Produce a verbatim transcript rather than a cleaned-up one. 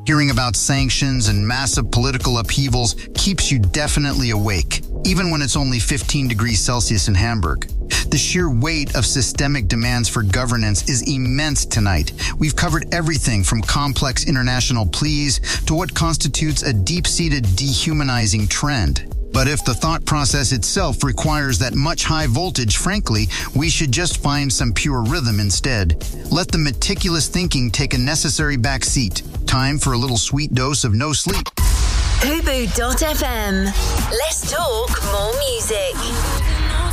Hearing about sanctions and massive political upheavals keeps you definitely awake, even when it's only fifteen degrees Celsius in Hamburg. The sheer weight of systemic demands for governance is immense tonight. We've covered everything from complex international pleas to what constitutes a deep-seated dehumanizing trend. But if the thought process itself requires that much high voltage, frankly, we should just find some pure rhythm instead. Let the meticulous thinking take a necessary back seat. Time for a little sweet dose of no sleep. Hubu dot f m. Let's talk more music.